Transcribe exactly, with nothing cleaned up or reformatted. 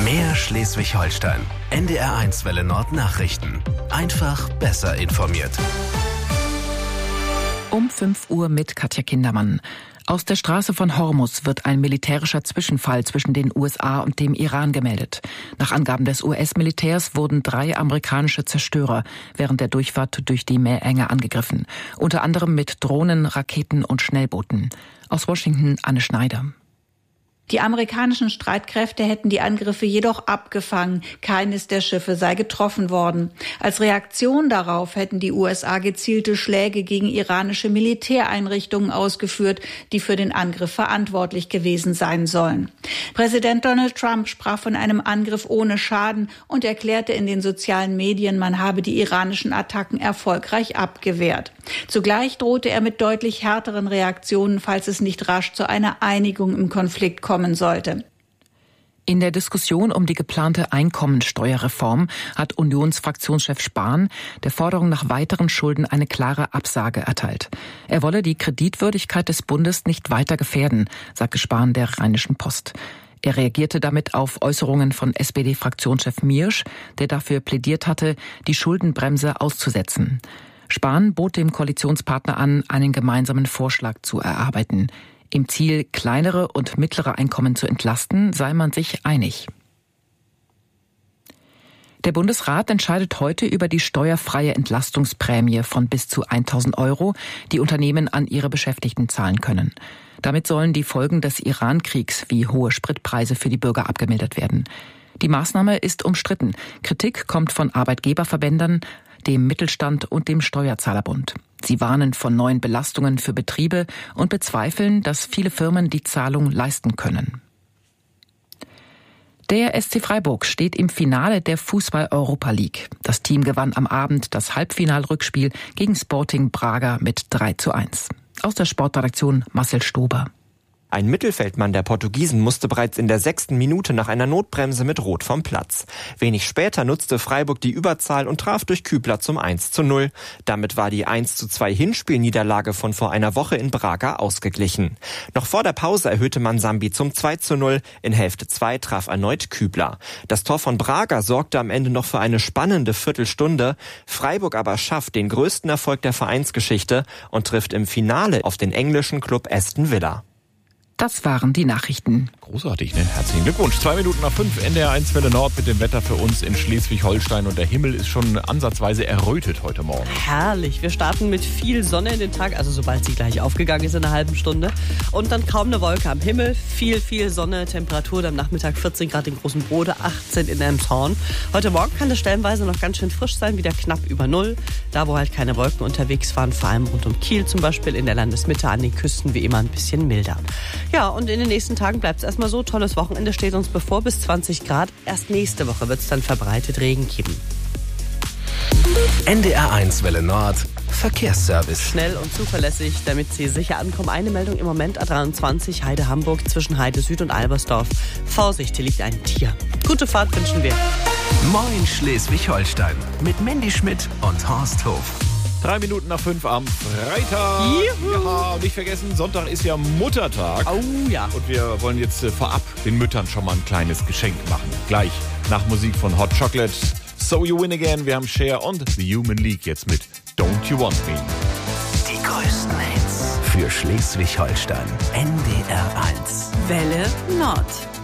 Mehr Schleswig-Holstein. N D R eins Welle Nord Nachrichten. Einfach besser informiert. Um fünf Uhr mit Katja Kindermann. Aus der Straße von Hormuz wird ein militärischer Zwischenfall zwischen den U S A und dem Iran gemeldet. Nach Angaben des U S-Militärs wurden drei amerikanische Zerstörer während der Durchfahrt durch die Meerenge angegriffen. Unter anderem mit Drohnen, Raketen und Schnellbooten. Aus Washington Anne Schneider. Die amerikanischen Streitkräfte hätten die Angriffe jedoch abgefangen. Keines der Schiffe sei getroffen worden. Als Reaktion darauf hätten die U S A gezielte Schläge gegen iranische Militäreinrichtungen ausgeführt, die für den Angriff verantwortlich gewesen sein sollen. Präsident Donald Trump sprach von einem Angriff ohne Schaden und erklärte in den sozialen Medien, man habe die iranischen Attacken erfolgreich abgewehrt. Zugleich drohte er mit deutlich härteren Reaktionen, falls es nicht rasch zu einer Einigung im Konflikt kommt. Sollte. In der Diskussion um die geplante Einkommensteuerreform hat Unionsfraktionschef Spahn der Forderung nach weiteren Schulden eine klare Absage erteilt. Er wolle die Kreditwürdigkeit des Bundes nicht weiter gefährden, sagte Spahn der Rheinischen Post. Er reagierte damit auf Äußerungen von S P D-Fraktionschef Miersch, der dafür plädiert hatte, die Schuldenbremse auszusetzen. Spahn bot dem Koalitionspartner an, einen gemeinsamen Vorschlag zu erarbeiten. Im Ziel, kleinere und mittlere Einkommen zu entlasten, sei man sich einig. Der Bundesrat entscheidet heute über die steuerfreie Entlastungsprämie von bis zu tausend Euro, die Unternehmen an ihre Beschäftigten zahlen können. Damit sollen die Folgen des Iran-Kriegs wie hohe Spritpreise für die Bürger abgemildert werden. Die Maßnahme ist umstritten. Kritik kommt von Arbeitgeberverbänden, dem Mittelstand und dem Steuerzahlerbund. Sie warnen von neuen Belastungen für Betriebe und bezweifeln, dass viele Firmen die Zahlung leisten können. Der S C Freiburg steht im Finale der Fußball-Europa League. Das Team gewann am Abend das Halbfinalrückspiel gegen Sporting Braga mit drei zu eins. Aus der Sportredaktion Marcel Stober. Ein Mittelfeldmann der Portugiesen musste bereits in der sechsten Minute nach einer Notbremse mit Rot vom Platz. Wenig später nutzte Freiburg die Überzahl und traf durch Kübler zum eins zu null. Damit war die eins zu zwei Hinspielniederlage von vor einer Woche in Braga ausgeglichen. Noch vor der Pause erhöhte man Sambi zum zwei zu null. In Hälfte zwei traf erneut Kübler. Das Tor von Braga sorgte am Ende noch für eine spannende Viertelstunde. Freiburg aber schafft den größten Erfolg der Vereinsgeschichte und trifft im Finale auf den englischen Club Aston Villa. Das waren die Nachrichten. Großartig, ne? Herzlichen Glückwunsch. Zwei Minuten nach fünf, N D R eins Welle Nord mit dem Wetter für uns in Schleswig-Holstein. Und der Himmel ist schon ansatzweise errötet heute Morgen. Herrlich. Wir starten mit viel Sonne in den Tag, also sobald sie gleich aufgegangen ist in einer halben Stunde. Und dann kaum eine Wolke am Himmel. Viel, viel Sonne. Temperatur am Nachmittag vierzehn Grad in Großen Brode, achtzehn in Elmshorn. Heute Morgen kann es stellenweise noch ganz schön frisch sein, wieder knapp über Null. Da, wo halt keine Wolken unterwegs waren, vor allem rund um Kiel zum Beispiel, in der Landesmitte, an den Küsten wie immer ein bisschen milder. Ja, und in den nächsten Tagen bleibt es erstmal so. Tolles Wochenende steht uns bevor, bis zwanzig Grad. Erst nächste Woche wird es dann verbreitet Regen geben. N D R eins Welle Nord Verkehrsservice. Schnell und zuverlässig, damit Sie sicher ankommen. Eine Meldung im Moment, A dreiundzwanzig Heide Hamburg zwischen Heide Süd und Albersdorf. Vorsicht, hier liegt ein Tier. Gute Fahrt wünschen wir. Moin Schleswig-Holstein mit Mandy Schmidt und Horst Hof. Drei Minuten nach fünf am Freitag. Juhu. Ja, und nicht vergessen, Sonntag ist ja Muttertag. Oh ja. Und wir wollen jetzt äh, vorab den Müttern schon mal ein kleines Geschenk machen. Gleich nach Musik von Hot Chocolate, So You Win Again. Wir haben Cher und The Human League jetzt mit Don't You Want Me. Die größten Hits für Schleswig-Holstein. N D R eins. Welle Nord.